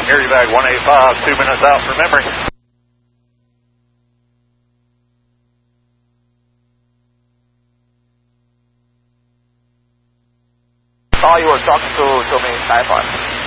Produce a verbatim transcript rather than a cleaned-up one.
Gary Bag one eighty-five, two minutes out for memory. Oh, you were talking to, to me in Taiwan.